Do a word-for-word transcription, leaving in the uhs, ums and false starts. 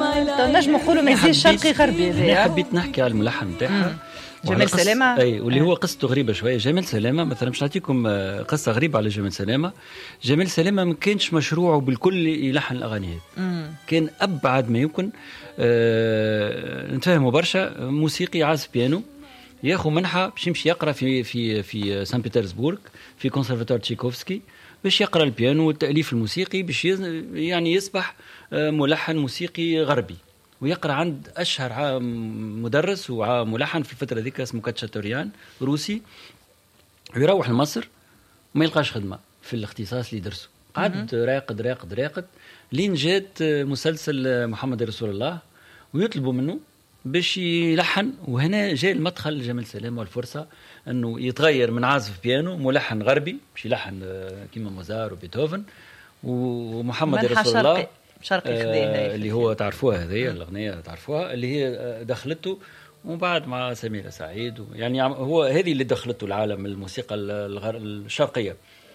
نجم نقولوا مازال شرقي غربي هذا. انا حبيت نحكي على الملحن نتاعها جمال سلامة. اي واللي هو قصته غريبه شويه. جمال سلامه مثلا باش نعطيكم قصه غريبه على جمال سلامه. جمال سلامه ما كانش مشروعه بالكل يلحن الاغاني هذه، كان ابعد ما يمكن. أه نتفاهموا برشا. موسيقي عازف بيانو ياخذ منحه باش يمشي يقرا في في في سان بطرسبورغ في كونسرفاتوار تشيكوفسكي باش يقرا البيانو والتاليف الموسيقي باش يعني يصبح ملحن موسيقي غربي، ويقرأ عند أشهر مدرس وملحن في الفترة ذيك اسمه كاتشاتوريان روسي. ويروح لمصر وما يلقاش خدمة في الاختصاص اللي يدرسه. قعد راقد راقد راقد لين جات مسلسل محمد رسول الله ويطلبوا منه باش يلحن. وهنا جاء المدخل لجمال سلامة والفرصة أنه يتغير من عازف بيانو ملحن غربي باش يلحن كيما موزار وبيتهوفن. ومحمد رسول الله شرقي آه اللي هو تعرفوها هذه الأغنية تعرفوها اللي هي دخلته. وبعد مع سميرة سعيد يعني هو هذه اللي دخلته العالم الموسيقى الشرقية.